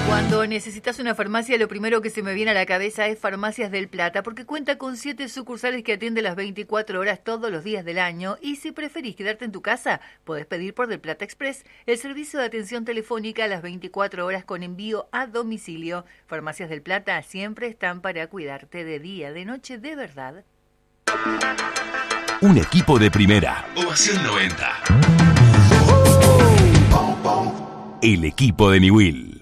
Cuando necesitas una farmacia, lo primero que se me viene a la cabeza es Farmacias del Plata, porque cuenta con 7 sucursales que atienden las 24 horas todos los días del año. Y si preferís quedarte en tu casa, podés pedir por Del Plata Express, el servicio de atención telefónica a las 24 horas con envío a domicilio. Farmacias del Plata siempre están para cuidarte de día, de noche, de verdad. Un equipo de primera. Ovación 90. El equipo de Niwil.